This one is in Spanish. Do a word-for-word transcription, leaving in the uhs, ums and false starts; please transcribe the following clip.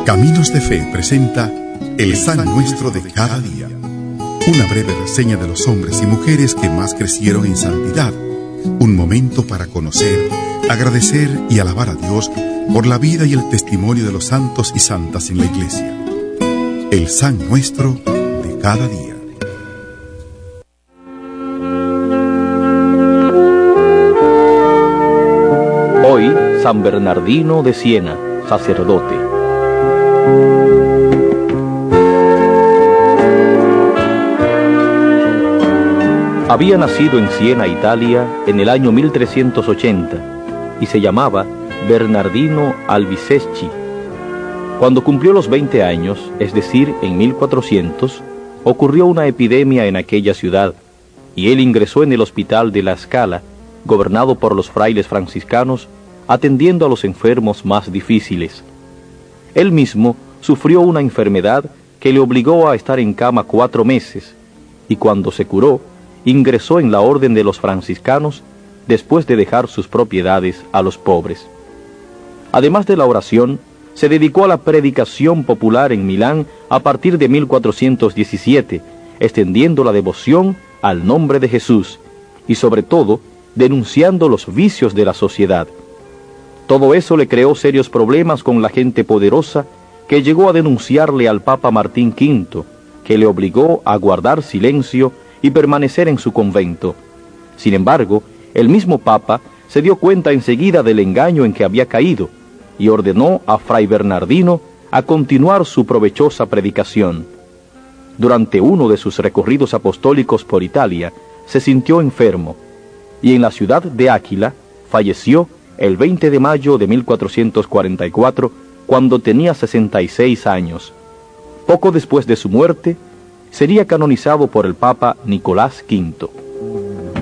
Caminos de Fe presenta El San Nuestro de cada día. Una breve reseña de los hombres y mujeres que más crecieron en santidad. Un momento para conocer, agradecer y alabar a Dios por la vida y el testimonio de los santos y santas en la Iglesia. El San Nuestro de cada día. Hoy, San Bernardino de Siena, sacerdote. Había nacido en Siena, Italia, en el año mil trescientos ochenta y se llamaba Bernardino Albiseschi. Cuando cumplió los veinte años, es decir, en mil cuatrocientos, ocurrió una epidemia en aquella ciudad y él ingresó en el hospital de La Scala, gobernado por los frailes franciscanos, atendiendo a los enfermos más difíciles. Él mismo sufrió una enfermedad que le obligó a estar en cama cuatro meses, y cuando se curó, ingresó en la orden de los franciscanos después de dejar sus propiedades a los pobres. Además de la oración, se dedicó a la predicación popular en Milán a partir de mil cuatrocientos diecisiete, extendiendo la devoción al nombre de Jesús y sobre todo denunciando los vicios de la sociedad. Todo eso le creó serios problemas con la gente poderosa que llegó a denunciarle al Papa Martín quinto, que le obligó a guardar silencio y permanecer en su convento. Sin embargo, el mismo Papa se dio cuenta enseguida del engaño en que había caído y ordenó a Fray Bernardino a continuar su provechosa predicación. Durante uno de sus recorridos apostólicos por Italia, se sintió enfermo y en la ciudad de Áquila falleció el veinte de mayo de mil cuatrocientos cuarenta y cuatro, cuando tenía sesenta y seis años. Poco después de su muerte, sería canonizado por el Papa Nicolás quinto.